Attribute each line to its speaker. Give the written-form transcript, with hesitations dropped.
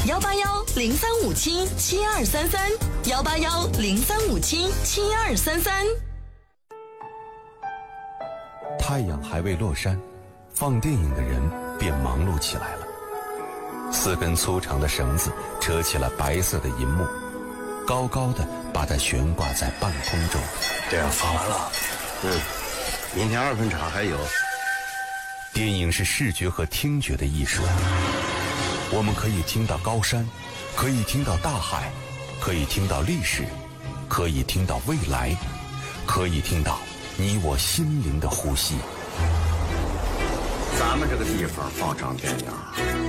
Speaker 1: 18103577233，18103577233。
Speaker 2: 太阳还未落山，放电影的人便忙碌起来了。4根粗长的绳子扯起了白色的银幕，高高的把它悬挂在半空中。
Speaker 3: 电影放完了，明天2分场还有。
Speaker 2: 电影是视觉和听觉的艺术，我们可以听到高山，可以听到大海，可以听到历史，可以听到未来，可以听到你我心灵的呼吸。
Speaker 3: 咱们这个地方放场电影